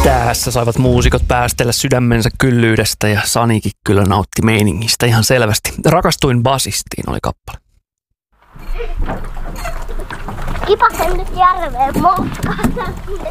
Tässä saivat muusikot päästellä sydämensä kyllyydestä ja Sanikin kyllä nautti meiningistä ihan selvästi. Rakastuin basistiin oli kappale. Kipasen nyt järveen moskata sinne